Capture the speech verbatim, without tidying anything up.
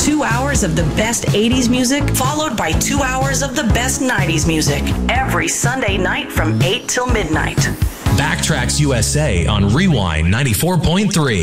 two hours of the best eighties music, followed by two hours of the best nineties music, every Sunday night from eight till midnight. Backtracks U S A on Rewind ninety-four point three.